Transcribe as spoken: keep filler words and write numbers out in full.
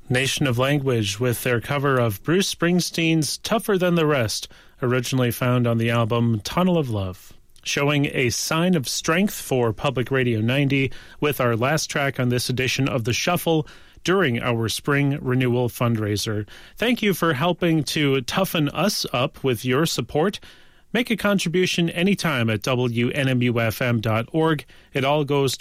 Nation of Language with their cover of Bruce Springsteen's Tougher Than the Rest, originally found on the album Tunnel of Love. Showing a sign of strength for Public Radio ninety with our last track on this edition of The Shuffle during our spring renewal fundraiser. Thank you for helping to toughen us up with your support. Make a contribution anytime at W N M U F M dot org. It all goes